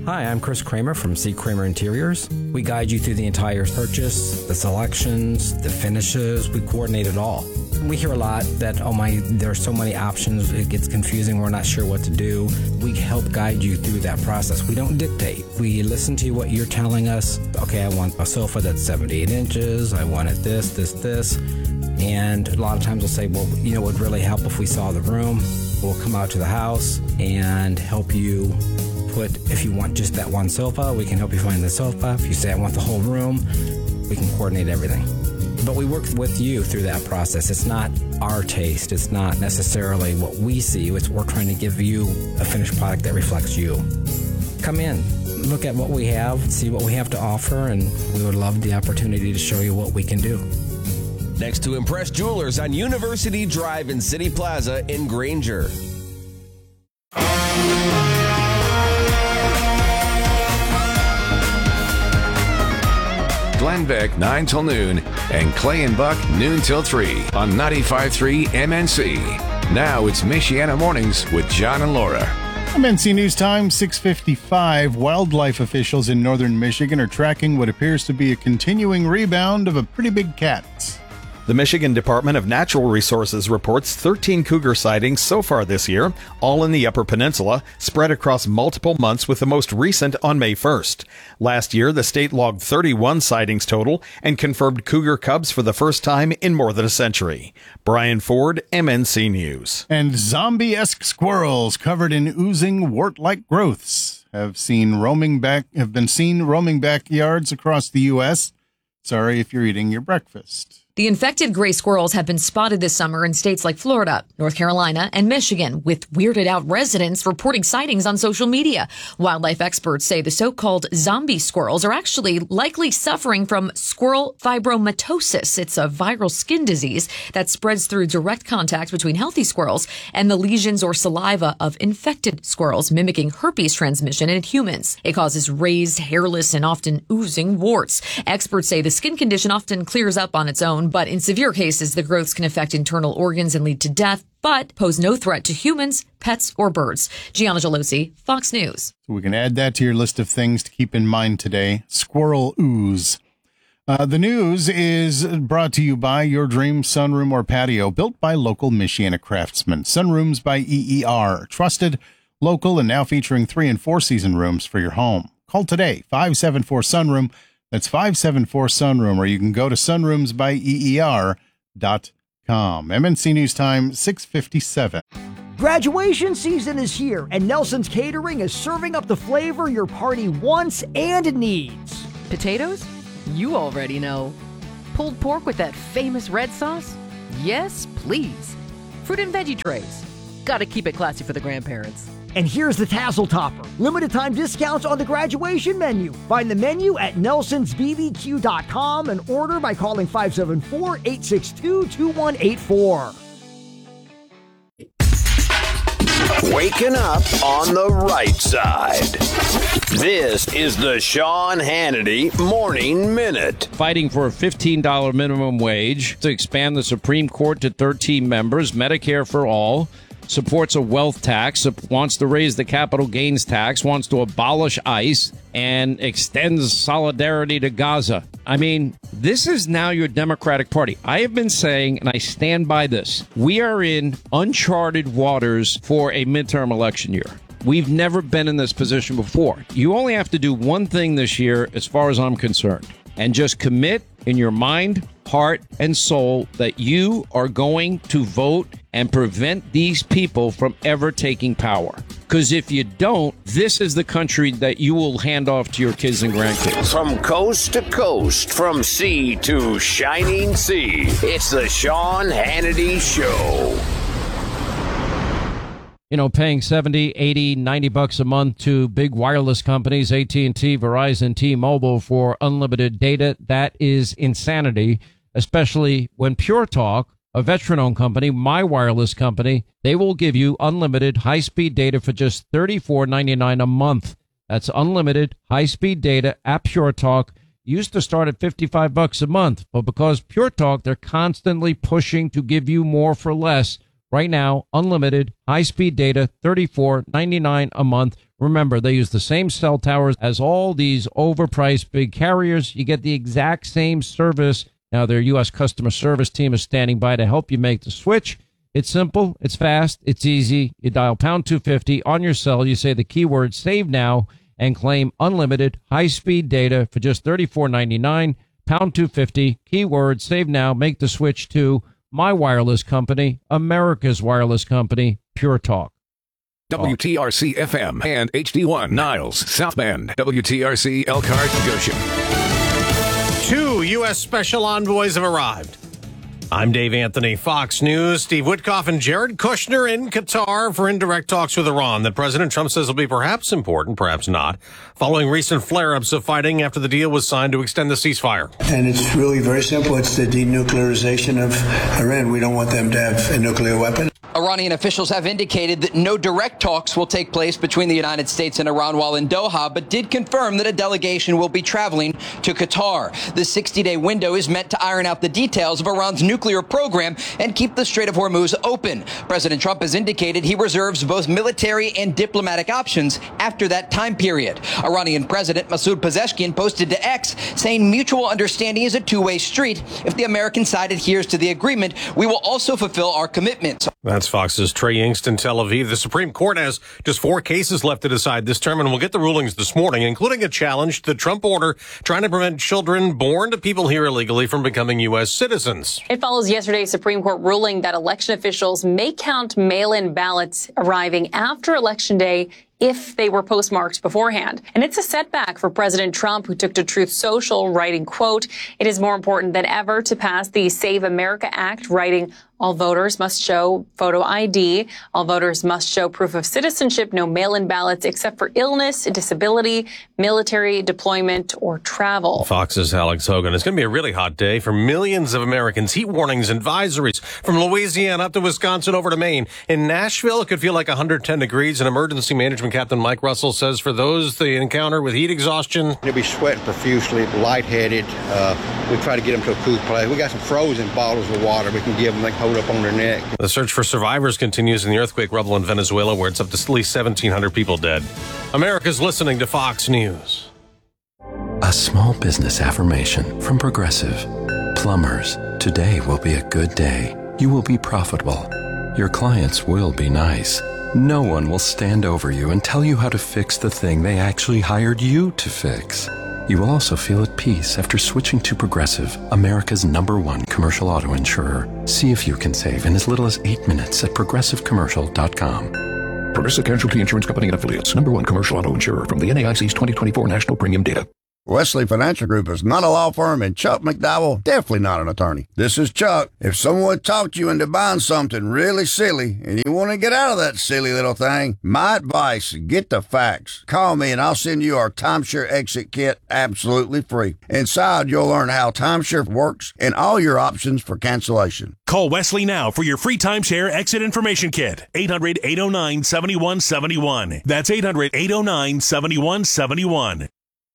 Hi, I'm Chris Kramer from C. Kramer Interiors. We guide you through the entire purchase, the selections, the finishes. We coordinate it all. We hear a lot that, there are so many options, it gets confusing, we're not sure what to do. We help guide you through that process. We don't dictate. We listen to what you're telling us. Okay, I want a sofa that's 78 inches. I want it this. And a lot of times we'll say, well, it would really help if we saw the room. We'll come out to the house and help you if you want just that one sofa, we can help you find the sofa. If you say I want the whole room, we can coordinate everything. But we work with you through that process. It's not our taste. It's not necessarily what we see. We're trying to give you a finished product that reflects you. Come in, look at what we have, see what we have to offer, and we would love the opportunity to show you what we can do. Next to Impress Jewelers on University Drive in City Plaza in Granger. Glenn Beck, 9 till noon, and Clay and Buck, noon till 3 on 95.3 MNC. Now it's Michiana Mornings with John and Laura. MNC News Time, 6:55. Wildlife officials in northern Michigan are tracking what appears to be a continuing rebound of a pretty big cat. The Michigan Department of Natural Resources reports 13 cougar sightings so far this year, all in the Upper Peninsula, spread across multiple months with the most recent on May 1st. Last year, the state logged 31 sightings total and confirmed cougar cubs for the first time in more than a century. Brian Ford, MNC News. And zombie-esque squirrels covered in oozing wart-like growths have been seen roaming backyards across the U.S. Sorry if you're eating your breakfast. The infected gray squirrels have been spotted this summer in states like Florida, North Carolina, and Michigan, with weirded out residents reporting sightings on social media. Wildlife experts say the so-called zombie squirrels are actually likely suffering from squirrel fibromatosis. It's a viral skin disease that spreads through direct contact between healthy squirrels and the lesions or saliva of infected squirrels, mimicking herpes transmission in humans. It causes raised, hairless, and often oozing warts. Experts say the skin condition often clears up on its own, but in severe cases, the growths can affect internal organs and lead to death, but pose no threat to humans, pets, or birds. Gianna Gelosi, Fox News. So we can add that to your list of things to keep in mind today. Squirrel ooze. The news is brought to you by Your Dream Sunroom or Patio, built by local Michiana craftsmen. Sunrooms by EER, trusted, local, and now featuring 3- and 4-season rooms for your home. Call today, 574-SUNROOM. That's 574-SUNROOM, or you can go to sunroomsbyer.com. MNC News Time, 6:57. Graduation season is here, and Nelson's Catering is serving up the flavor your party wants and needs. Potatoes? You already know. Pulled pork with that famous red sauce? Yes, please. Fruit and veggie trays. Gotta keep it classy for the grandparents. And here's the Tassel Topper. Limited time discounts on the graduation menu. Find the menu at nelsonsbbq.com and order by calling 574-862-2184. Waking up on the right side. This is the Sean Hannity Morning Minute. Fighting for a $15 minimum wage, to expand the Supreme Court to 13 members, Medicare for all, supports a wealth tax, wants to raise the capital gains tax, wants to abolish ICE, and extends solidarity to Gaza. I mean, this is now your Democratic Party. I have been saying, and I stand by this, we are in uncharted waters for a midterm election year. We've never been in this position before. You only have to do one thing this year, as far as I'm concerned, and just commit in your mind, heart, and soul that you are going to vote and prevent these people from ever taking power. Because if you don't, this is the country that you will hand off to your kids and grandkids. From coast to coast, from sea to shining sea, it's the Sean Hannity Show. You know, paying $70, $80, $90 a month to big wireless companies, AT&T, Verizon, T-Mobile, for unlimited data, that is insanity, especially when Pure Talk, a veteran-owned company, my wireless company, they will give you unlimited high-speed data for just $34.99 a month. That's unlimited high-speed data at Pure Talk. Used to start at $55 a month, but because Pure Talk, they're constantly pushing to give you more for less. Right now, unlimited high-speed data, $34.99 a month. Remember, they use the same cell towers as all these overpriced big carriers. You get the exact same service. Now, their U.S. customer service team is standing by to help you make the switch. It's simple, it's fast, it's easy. You dial pound 250 on your cell. You say the keyword save now and claim unlimited high-speed data for just $34.99. Pound 250, keyword save now. Make the switch to my wireless company, America's wireless company, Pure Talk. WTRC FM and HD1 Niles, South Bend. WTRC Elkhart, Goshen. 2 U.S. special envoys have arrived. I'm Dave Anthony, Fox News. Steve Witkoff and Jared Kushner in Qatar for indirect talks with Iran that President Trump says will be perhaps important, perhaps not, following recent flare-ups of fighting after the deal was signed to extend the ceasefire. And it's really very simple. It's the denuclearization of Iran. We don't want them to have a nuclear weapon. Iranian officials have indicated that no direct talks will take place between the United States and Iran while in Doha, but did confirm that a delegation will be traveling to Qatar. The 60-day window is meant to iron out the details of Iran's nuclear program and keep the Strait of Hormuz open. President Trump has indicated he reserves both military and diplomatic options after that time period. Iranian President Masoud Pezeshkian posted to X saying mutual understanding is a two-way street. If the American side adheres to the agreement, we will also fulfill our commitments. That's Fox's Trey Yingst in Tel Aviv. The Supreme Court has just 4 cases left to decide this term, and we'll get the rulings this morning, including a challenge to the Trump order trying to prevent children born to people here illegally from becoming U.S. citizens. It follows yesterday's Supreme Court ruling that election officials may count mail-in ballots arriving after Election Day if they were postmarked beforehand. And it's a setback for President Trump, who took to Truth Social, writing, quote, "It is more important than ever to pass the Save America Act," writing, "All voters must show photo ID. All voters must show proof of citizenship. No mail-in ballots except for illness, disability, military deployment, or travel." Fox's Alex Hogan. It's going to be a really hot day for millions of Americans. Heat warnings and advisories from Louisiana up to Wisconsin over to Maine. In Nashville, it could feel like 110 degrees. And emergency management Captain Mike Russell says for those they encounter with heat exhaustion, they'll be sweating profusely, lightheaded. We try to get them to a cool place. We got some frozen bottles of water we can give them. They can hold up on their neck. The search for survivors continues in the earthquake rubble in Venezuela, where it's up to at least 1,700 people dead. America's listening to Fox News. A small business affirmation from Progressive. Plumbers, today will be a good day. You will be profitable. Your clients will be nice. No one will stand over you and tell you how to fix the thing they actually hired you to fix. You will also feel at peace after switching to Progressive, America's #1 commercial auto insurer. See if you can save in as little as 8 minutes at progressivecommercial.com. Progressive Casualty Insurance Company and Affiliates, #1 commercial auto insurer from the NAIC's 2024 National Premium Data. Wesley Financial Group is not a law firm, and Chuck McDowell definitely not an attorney. This is Chuck. If someone talked you into buying something really silly and you want to get out of that silly little thing, my advice, get the facts. Call me and I'll send you our timeshare exit kit absolutely free. Inside, you'll learn how timeshare works and all your options for cancellation. Call Wesley now for your free timeshare exit information kit. 800-809-7171. That's 800-809-7171.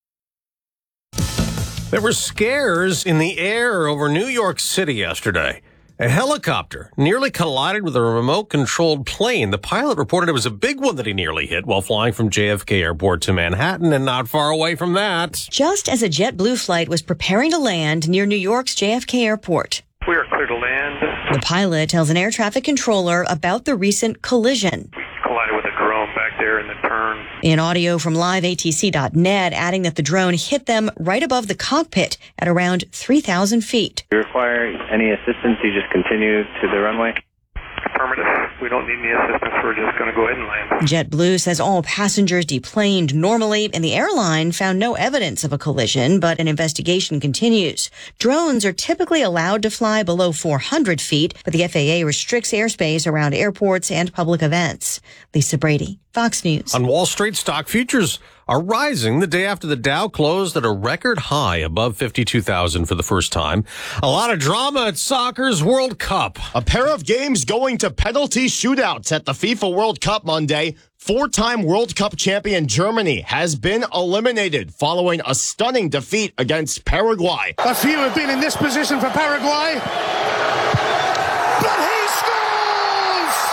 There were scares in the air over New York City yesterday. A helicopter nearly collided with a remote-controlled plane. The pilot reported it was a big one that he nearly hit while flying from JFK Airport to Manhattan, and not far away from that. Just as a JetBlue flight was preparing to land near New York's JFK Airport. We are clear to land. The pilot tells an air traffic controller about the recent collision. We collided with a drone back there in the turn. In audio from liveatc.net, adding that the drone hit them right above the cockpit at around 3,000 feet. If you require any assistance, you just continue to the runway. Affirmative. We don't need any assistance. We're just going to go ahead and land. JetBlue says all passengers deplaned normally, and the airline found no evidence of a collision, but an investigation continues. Drones are typically allowed to fly below 400 feet, but the FAA restricts airspace around airports and public events. Lisa Brady, Fox News. On Wall Street, stock futures are rising the day after the Dow closed at a record high above 52,000 for the first time. A lot of drama at soccer's World Cup. A pair of games going to penalty shootouts at the FIFA World Cup Monday. 4-time World Cup champion Germany has been eliminated following a stunning defeat against Paraguay. A few have been in this position for Paraguay. But he scores!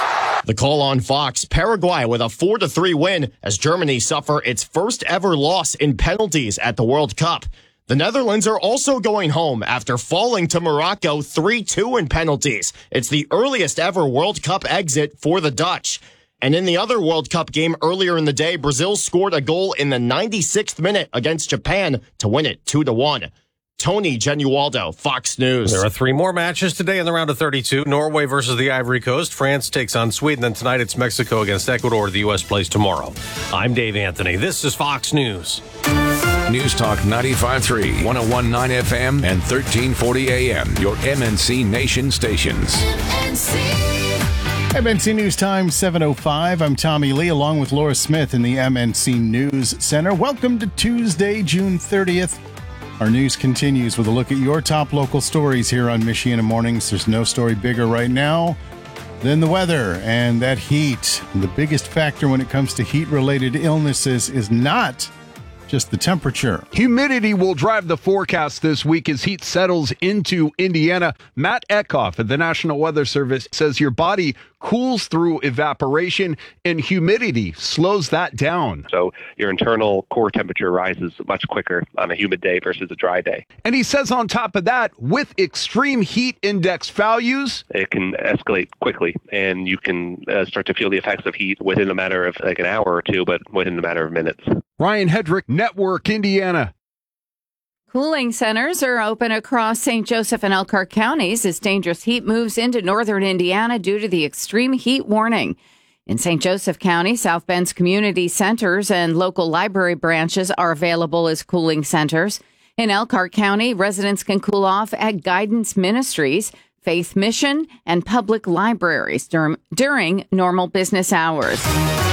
The call on Fox, Paraguay with a 4-3 win as Germany suffer its first ever loss in penalties at the World Cup. The Netherlands are also going home after falling to Morocco 3-2 in penalties. It's the earliest ever World Cup exit for the Dutch. And in the other World Cup game earlier in the day, Brazil scored a goal in the 96th minute against Japan to win it 2-1. Tony Genualdo, Fox News. There are 3 more matches today in the round of 32. Norway versus the Ivory Coast. France takes on Sweden. Then tonight it's Mexico against Ecuador. The U.S. plays tomorrow. I'm Dave Anthony. This is Fox News. News Talk 95.3, 101.9 FM, and 1340 AM. Your MNC Nation stations. MNC News Time 7:05. I'm Tommy Lee along with Laura Smith in the MNC News Center. Welcome to Tuesday, June 30th. Our news continues with a look at your top local stories here on Michiana Mornings. There's no story bigger right now than the weather and that heat. The biggest factor when it comes to heat-related illnesses is not just the temperature. Humidity will drive the forecast this week as heat settles into Indiana. Matt Eckhoff at the National Weather Service says your body cools through evaporation and humidity slows that down. So your internal core temperature rises much quicker on a humid day versus a dry day. And he says on top of that, with extreme heat index values, it can escalate quickly and you can start to feel the effects of heat within a matter of like an hour or two, but within a matter of minutes. Ryan Hedrick, Network Indiana. Cooling centers are open across St. Joseph and Elkhart counties as dangerous heat moves into northern Indiana due to the extreme heat warning. In St. Joseph County, South Bend's community centers and local library branches are available as cooling centers. In Elkhart County, residents can cool off at Guidance Ministries, Faith Mission, and public libraries during normal business hours.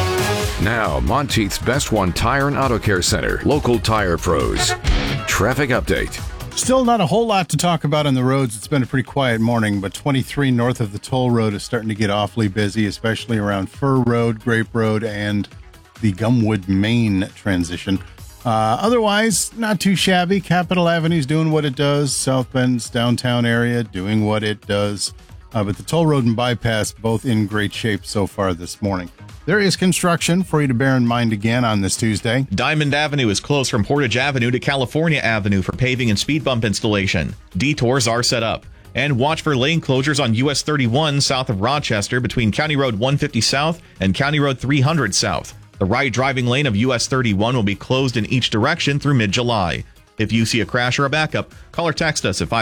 Now, Monteith's Best One Tire and Auto Care Center. Local tire pros. Traffic update. Still not a whole lot to talk about on the roads. It's been a pretty quiet morning, but 23 north of the toll road is starting to get awfully busy, especially around Fur Road, Grape Road, and the Gumwood Main transition. Otherwise, not too shabby. Capitol Avenue's doing what it does. South Bend's downtown area doing what it does. But the toll road and bypass both in great shape so far this morning. There is construction for you to bear in mind again on this Tuesday. Diamond Avenue is closed from Portage Avenue to California Avenue for paving and speed bump installation. Detours are set up. And watch for lane closures on US 31 south of Rochester between County Road 150 South and County Road 300 South. The right driving lane of US 31 will be closed in each direction through mid-July. If you see a crash or a backup, call or text us at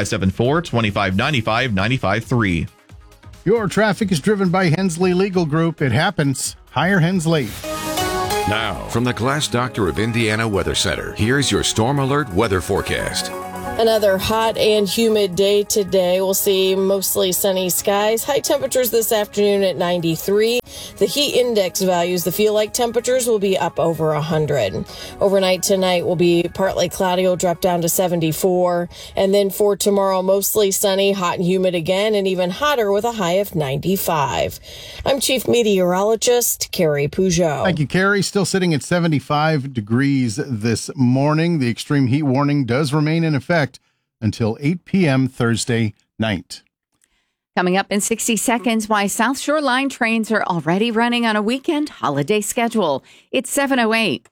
574-2595-953. Your traffic is driven by Hensley Legal Group. It happens. Hire Hensley. Now, from the Glass Doctor of Indiana Weather Center, here's your Storm Alert weather forecast. Another hot and humid day today. We'll see mostly sunny skies. High temperatures this afternoon at 93. The heat index values, the feel-like temperatures, will be up over 100. Overnight tonight will be partly cloudy. Will drop down to 74. And then for tomorrow, mostly sunny, hot and humid again, and even hotter with a high of 95. I'm Chief Meteorologist Carrie Peugeot. Thank you, Carrie. Still sitting at 75 degrees this morning. The extreme heat warning does remain in effect until 8 p.m. Thursday night. Coming up in 60 seconds, why South Shore Line trains are already running on a weekend holiday schedule. It's 7:08.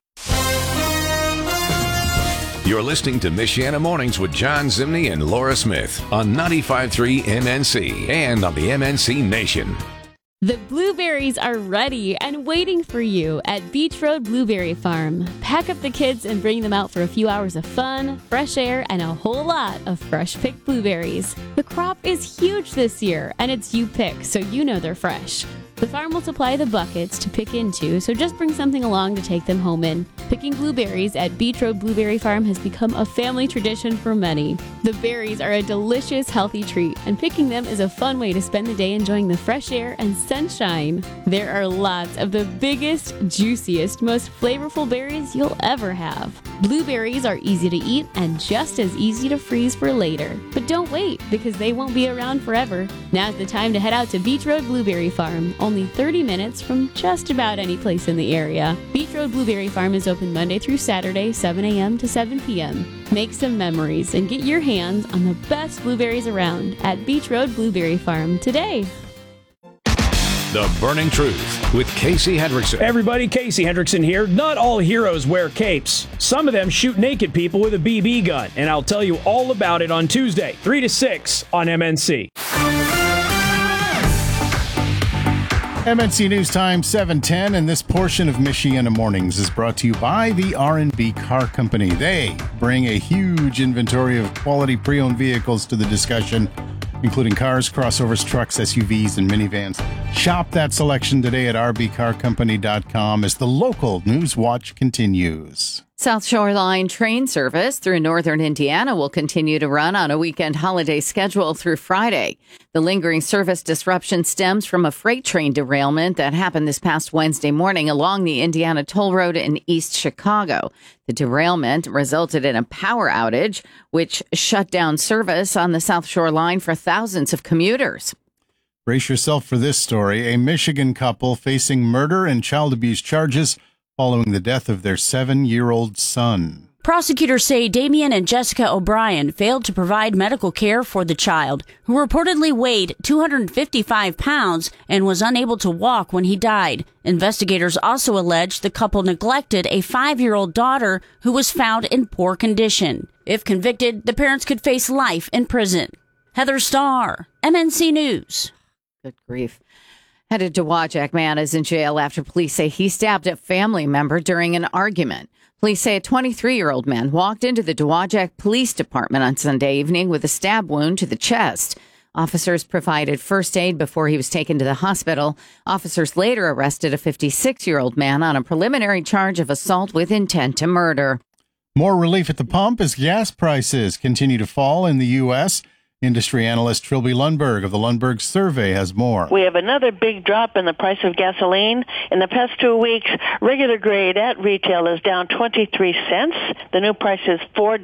You're listening to Michiana Mornings with John Zimney and Laura Smith on 95.3 MNC and on the MNC Nation. The blueberries are ready and waiting for you at Beach Road Blueberry Farm. Pack up the kids and bring them out for a few hours of fun, fresh air, and a whole lot of fresh picked blueberries. The crop is huge this year, and it's you pick, so you know they're fresh. The farm will supply the buckets to pick into, so just bring something along to take them home in. Picking blueberries at Beach Road Blueberry Farm has become a family tradition for many. The berries are a delicious, healthy treat, and picking them is a fun way to spend the day enjoying the fresh air and sunshine. There are lots of the biggest, juiciest, most flavorful berries you'll ever have. Blueberries are easy to eat and just as easy to freeze for later. But don't wait, because they won't be around forever. Now's the time to head out to Beach Road Blueberry Farm, only 30 minutes from just about any place in the area. Beach Road Blueberry Farm is open Monday through Saturday, 7 a.m. to 7 p.m. Make some memories and get your hands on the best blueberries around at Beach Road Blueberry Farm today. The Burning Truth with Casey Hendrickson. Hey everybody, Casey Hendrickson here. Not all heroes wear capes. Some of them shoot naked people with a BB gun, and I'll tell you all about it on Tuesday, 3 to 6 on MNC. MNC News Time 7:10, and this portion of Michiana Mornings is brought to you by the R&B Car Company. They bring a huge inventory of quality pre-owned vehicles to the discussion, including cars, crossovers, trucks, SUVs, and minivans. Shop that selection today at rbcarcompany.com as the local News Watch continues. South Shoreline train service through northern Indiana will continue to run on a weekend holiday schedule through Friday. The lingering service disruption stems from a freight train derailment that happened this past Wednesday morning along the Indiana Toll Road in East Chicago. The derailment resulted in a power outage, which shut down service on the South Shore Line for thousands of commuters. Brace yourself for this story. A Michigan couple facing murder and child abuse charges following the death of their 7-year-old son. Prosecutors say Damien and Jessica O'Brien failed to provide medical care for the child, who reportedly weighed 255 pounds and was unable to walk when he died. Investigators also allege the couple neglected a 5-year-old daughter who was found in poor condition. If convicted, the parents could face life in prison. Heather Starr, MNC News. Good grief. Headed to Dowagiac man is in jail after police say he stabbed a family member during an argument. Police say a 23-year-old man walked into the Dowagiac Police Department on Sunday evening with a stab wound to the chest. Officers provided first aid before he was taken to the hospital. Officers later arrested a 56-year-old man on a preliminary charge of assault with intent to murder. More relief at the pump as gas prices continue to fall in the U.S. Industry analyst Trilby Lundberg of the Lundberg Survey has more. We have another big drop in the price of gasoline. In the past 2 weeks, regular grade at retail is down 23 cents. The new price is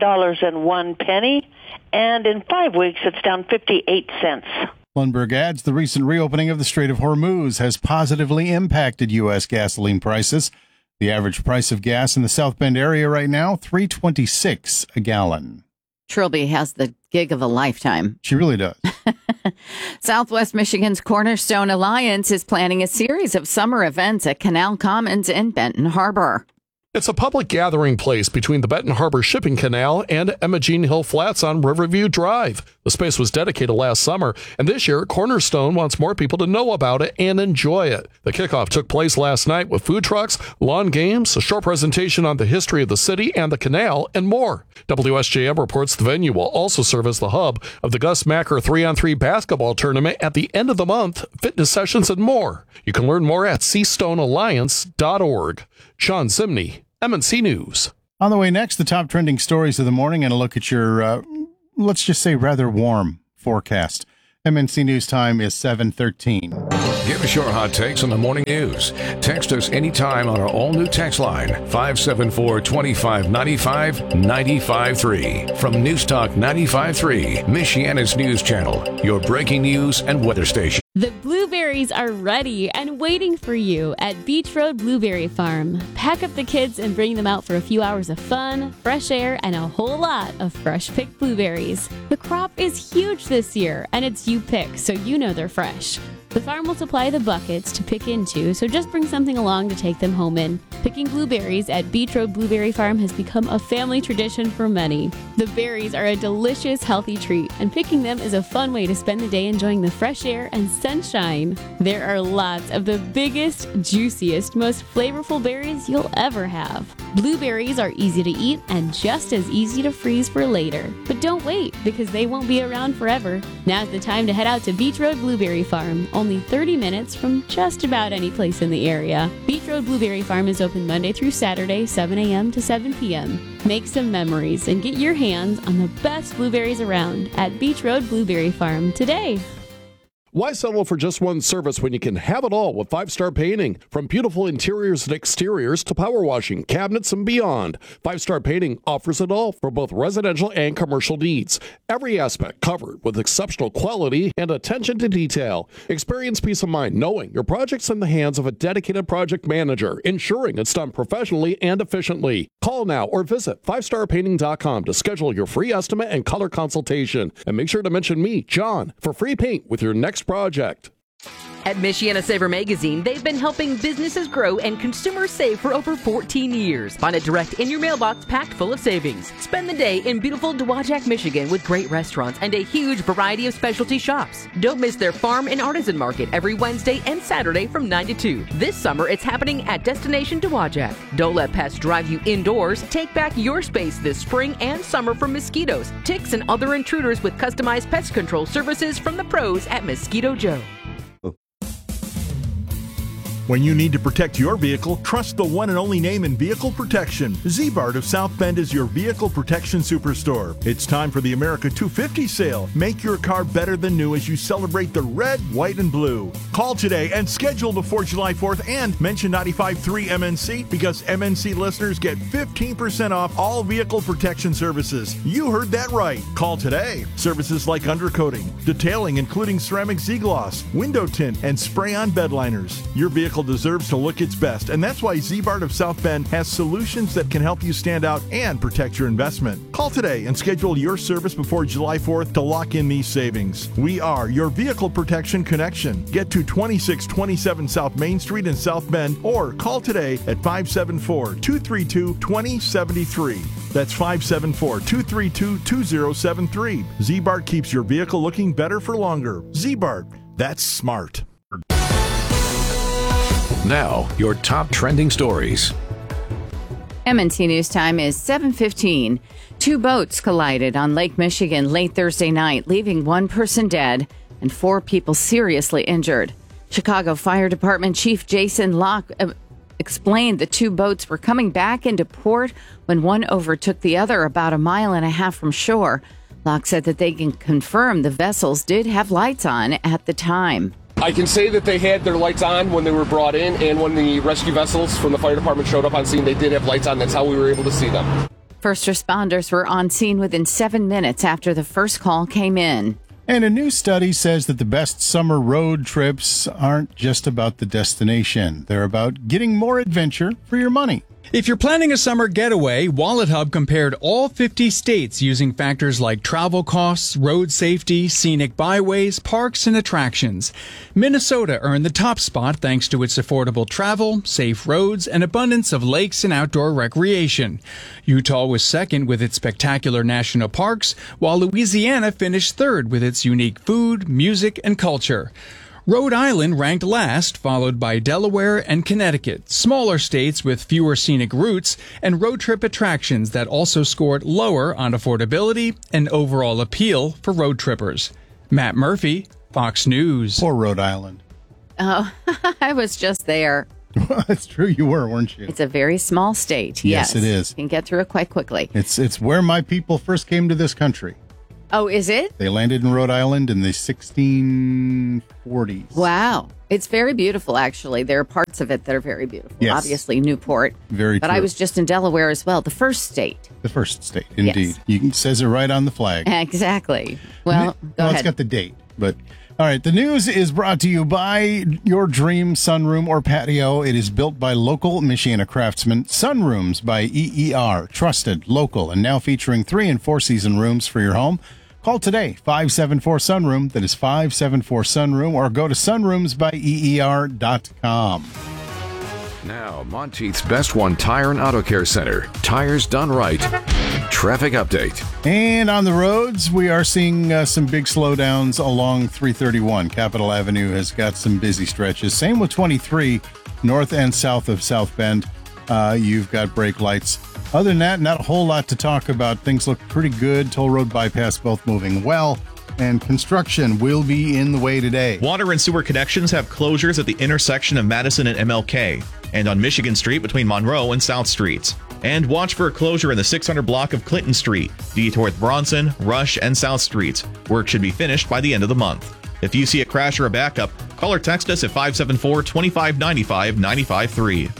$4.01. And in 5 weeks, it's down 58 cents. Lundberg adds the recent reopening of the Strait of Hormuz has positively impacted U.S. gasoline prices. The average price of gas in the South Bend area right now, $3.26 a gallon. Trilby has the gig of a lifetime. She really does. Southwest Michigan's Cornerstone Alliance is planning a series of summer events at Canal Commons in Benton Harbor. It's a public gathering place between the Benton Harbor Shipping Canal and Emma Jean Hill Flats on Riverview Drive. The space was dedicated last summer, and this year, Cornerstone wants more people to know about it and enjoy it. The kickoff took place last night with food trucks, lawn games, a short presentation on the history of the city and the canal, and more. WSJM reports the venue will also serve as the hub of the Gus Macker 3-on-3 basketball tournament at the end of the month, fitness sessions, and more. You can learn more at seastonealliance.org. Sean Zimney, MNC News. On the way next, the top trending stories of the morning and a look at your, let's just say, rather warm forecast. MNC News Time is 7:13. Give us your hot takes on the morning news. Text us anytime on our all-new text line, 574-2595-953. From Newstalk 95.3, Michiana's news channel, your breaking news and weather station. The blueberries are ready and waiting for you at Beach Road Blueberry Farm. Pack up the kids and bring them out for a few hours of fun, fresh air, and a whole lot of fresh-picked blueberries. The crop is huge this year, and it's you pick, so you know they're fresh. The farm will supply the buckets to pick into, so just bring something along to take them home in. Picking blueberries at Beach Road Blueberry Farm has become a family tradition for many. The berries are a delicious, healthy treat, and picking them is a fun way to spend the day enjoying the fresh air and sunshine. There are lots of the biggest, juiciest, most flavorful berries you'll ever have. Blueberries are easy to eat and just as easy to freeze for later. But don't wait, because they won't be around forever. Now's the time to head out to Beach Road Blueberry Farm, only 30 minutes from just about any place in the area. Beach Road Blueberry Farm is open Monday through Saturday, 7 a.m. to 7 p.m. Make some memories and get your hands on the best blueberries around at Beach Road Blueberry Farm today. Why settle for just one service when you can have it all with 5 Star Painting? From beautiful interiors and exteriors to power washing, cabinets, and beyond, 5 Star Painting offers it all for both residential and commercial needs. Every aspect covered with exceptional quality and attention to detail. Experience peace of mind knowing your project's in the hands of a dedicated project manager, ensuring it's done professionally and efficiently. Call now or visit 5starpainting.com to schedule your free estimate and color consultation. And make sure to mention me, John, for free paint with your next project. At Michiana Saver Magazine, they've been helping businesses grow and consumers save for over 14 years. Find it direct in your mailbox packed full of savings. Spend the day in beautiful Dowagiac, Michigan with great restaurants and a huge variety of specialty shops. Don't miss their farm and artisan market every Wednesday and Saturday from 9 to 2. This summer, it's happening at Destination Dowagiac. Don't let pests drive you indoors. Take back your space this spring and summer from mosquitoes, ticks, and other intruders with customized pest control services from the pros at Mosquito Joe. When you need to protect your vehicle, trust the one and only name in vehicle protection. Z-Bart of South Bend is your vehicle protection superstore. It's time for the America 250 sale. Make your car better than new as you celebrate the red, white, and blue. Call today and schedule before July 4th and mention 95.3 MNC because MNC listeners get 15% off all vehicle protection services. You heard that right. Call today. Services like undercoating, detailing including ceramic Z-Gloss, window tint, and spray-on bed liners. Your vehicle deserves to look its best, and that's why Z-Bart of South Bend has solutions that can help you stand out and protect your investment. Call today and schedule your service before July 4th to lock in these savings. We are your vehicle protection connection. Get to 2627 South Main Street in South Bend or call today at 574-232-2073. That's 574-232-2073. Z-Bart keeps your vehicle looking better for longer. Z-Bart, that's smart. Now, your top trending stories. MNC News Time is 7:15. Two boats collided on Lake Michigan late Thursday night, leaving one person dead and 4 people seriously injured. Chicago Fire Department Chief Jason Locke explained the 2 boats were coming back into port when one overtook the other about 1.5 miles from shore. Locke said that they can confirm the vessels did have lights on at the time. I can say that they had their lights on when they were brought in, and when the rescue vessels from the fire department showed up on scene, they did have lights on. That's how we were able to see them. First responders were on scene within 7 minutes after the first call came in. And a new study says that the best summer road trips aren't just about the destination. They're about getting more adventure for your money. If you're planning a summer getaway, WalletHub compared all 50 states using factors like travel costs, road safety, scenic byways, parks, and attractions. Minnesota earned the top spot thanks to its affordable travel, safe roads, and abundance of lakes and outdoor recreation. Utah was second with its spectacular national parks, while Louisiana finished third with its unique food, music, and culture. Rhode Island ranked last, followed by Delaware and Connecticut, smaller states with fewer scenic routes and road trip attractions that also scored lower on affordability and overall appeal for road trippers. Matt Murphy, Fox News. Poor Rhode Island. Oh, I was just there. That's true, you were, weren't you? It's a very small state. Yes, it is. You can get through it quite quickly. It's where my people first came to this country. Oh, is it? They landed in Rhode Island in the 1640s. Wow. It's very beautiful, actually. There are parts of it that are very beautiful. Yes. Obviously, Newport. Very But true. I was just in Delaware as well, the first state. The first state, indeed. It says it right on the flag. Exactly. Well, go ahead. It's got the date, but... All right, the news is brought to you by your dream sunroom or patio. It is built by local Michiana craftsmen. Sunrooms by EER, trusted, local, and now featuring 3- and 4-season rooms for your home. Call today, 574-SUNROOM, that is 574-SUNROOM, or go to sunroomsbyer.com. Now, Monteith's Best One Tire and Auto Care Center. Tires done right. Traffic update. And on the roads, we are seeing some big slowdowns along 331. Capitol Avenue has got some busy stretches. Same with 23, north and south of South Bend. You've got brake lights. Other than that, not a whole lot to talk about. Things look pretty good. Toll Road bypass both moving well. And construction will be in the way today. Water and sewer connections have closures at the intersection of Madison and MLK, and on Michigan Street between Monroe and South Streets. And watch for a closure in the 600 block of Clinton Street, detour with Bronson, Rush, and South Streets. Work should be finished by the end of the month. If you see a crash or a backup, call or text us at 574-2595-953.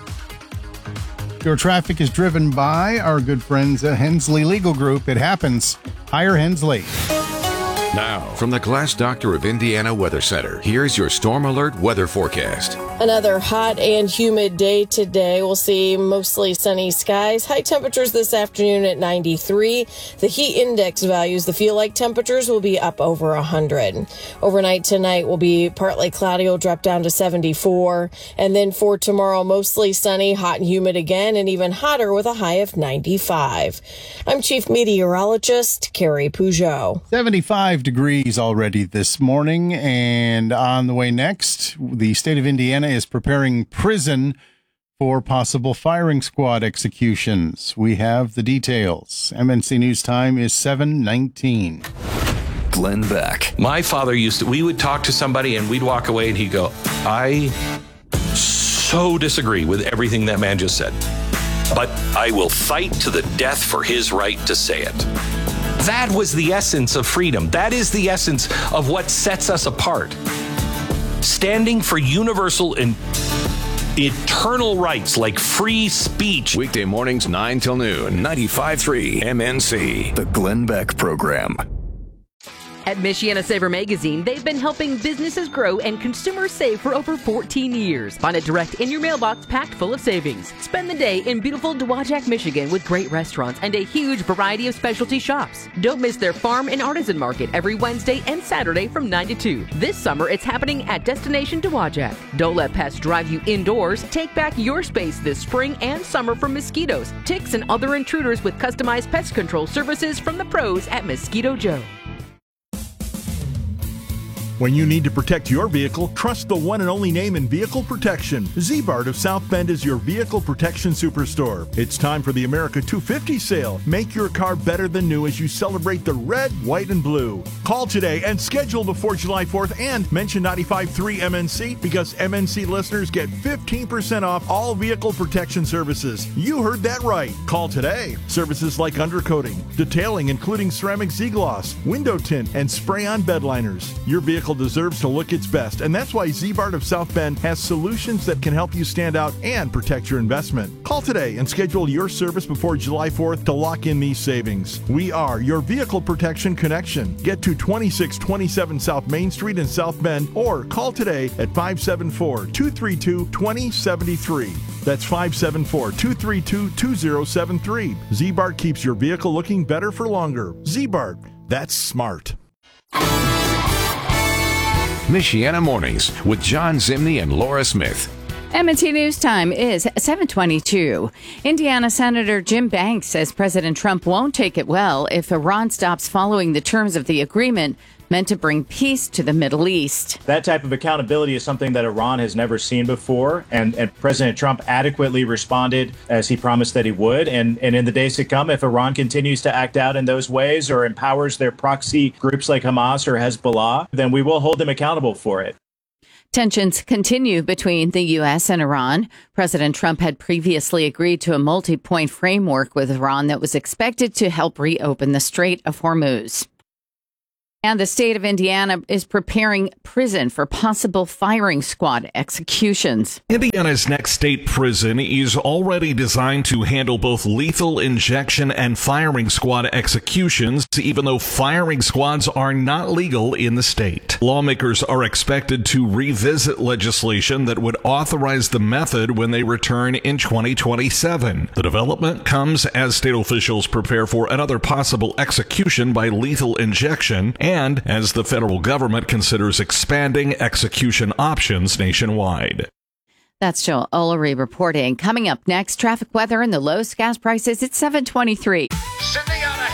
Your traffic is driven by our good friends at Hensley Legal Group. It happens. Hire Hensley. Now, from the Glass Doctor of Indiana Weather Center, here's your Storm Alert weather forecast. Another hot and humid day today. We'll see mostly sunny skies. High temperatures this afternoon at 93. The heat index values, the feel-like temperatures, will be up over 100. Overnight tonight will be partly cloudy. Will drop down to 74. And then for tomorrow, mostly sunny, hot and humid again, and even hotter with a high of 95. I'm Chief Meteorologist Carrie Peugeot. 75 degrees already this morning, and on the way next, the state of Indiana is preparing prison for possible firing squad executions. We have the details. MNC News Time is 7:19. Glenn Beck. My father we would talk to somebody and we'd walk away and he'd go, I so disagree with everything that man just said, but I will fight to the death for his right to say it. That was the essence of freedom. That is the essence of what sets us apart. Standing for universal and eternal rights like free speech. Weekday mornings 9 till noon, 95.3 MNC. The Glenn Beck Program. At Michiana Saver Magazine, they've been helping businesses grow and consumers save for over 14 years. Find it direct in your mailbox packed full of savings. Spend the day in beautiful Dowagiac, Michigan with great restaurants and a huge variety of specialty shops. Don't miss their farm and artisan market every Wednesday and Saturday from 9 to 2. This summer, it's happening at Destination Dowagiac. Don't let pests drive you indoors. Take back your space this spring and summer from mosquitoes, ticks, and other intruders with customized pest control services from the pros at Mosquito Joe. When you need to protect your vehicle, trust the one and only name in vehicle protection. Z-Bart of South Bend is your vehicle protection superstore. It's time for the America 250 sale. Make your car better than new as you celebrate the red, white, and blue. Call today and schedule before July 4th and mention 95.3 MNC because MNC listeners get 15% off all vehicle protection services. You heard that right. Call today. Services like undercoating, detailing including ceramic Z-Gloss, window tint, and spray-on bed liners. Your vehicle deserves to look its best, and that's why Z-Bart of South Bend has solutions that can help you stand out and protect your investment. Call today and schedule your service before July 4th to lock in these savings. We are your vehicle protection connection. Get to 2627 South Main Street in South Bend or call today at 574-232-2073. That's 574-232-2073. Z-Bart keeps your vehicle looking better for longer. Z-Bart, that's smart. Michiana Mornings with John Zimney and Laura Smith. MNC News Time is 7:22. Indiana Senator Jim Banks says President Trump won't take it well if Iran stops following the terms of the agreement meant to bring peace to the Middle East. That type of accountability is something that Iran has never seen before, and President Trump adequately responded as he promised that he would. And in the days to come, if Iran continues to act out in those ways or empowers their proxy groups like Hamas or Hezbollah, then we will hold them accountable for it. Tensions continue between the U.S. and Iran. President Trump had previously agreed to a multi-point framework with Iran that was expected to help reopen the Strait of Hormuz. And the state of Indiana is preparing prison for possible firing squad executions. Indiana's next state prison is already designed to handle both lethal injection and firing squad executions, even though firing squads are not legal in the state. Lawmakers are expected to revisit legislation that would authorize the method when they return in 2027. The development comes as state officials prepare for another possible execution by lethal injection and as the federal government considers expanding execution options nationwide. That's Joel Olery reporting. Coming up next, traffic, weather, and the lowest gas prices. It's 7:23.